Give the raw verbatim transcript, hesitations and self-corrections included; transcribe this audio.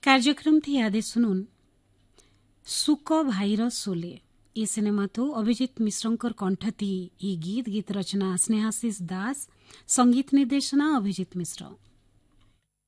कार्यक्रम थी यादे सुनुन सुक भाईर सोले ये सिनेमा तो अभिजित मिश्रंकर कंठ थी ये गीत गीत रचना स्नेहाशीष दास संगीत निर्देशना अभिजित मिश्र।